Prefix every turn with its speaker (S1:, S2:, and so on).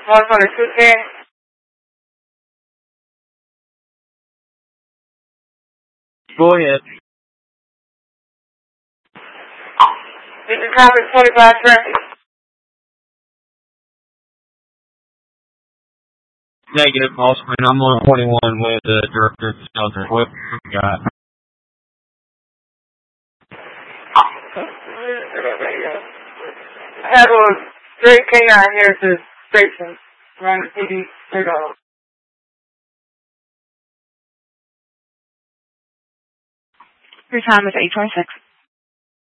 S1: One for the suitcase.
S2: Go ahead.
S1: You can copy 25 traffic.
S2: Negative, all screen. I'm on 21 with the director of shelter. What you got?
S1: I have a straight K9 here to the station. Around the PD.
S3: Your time is 8:26.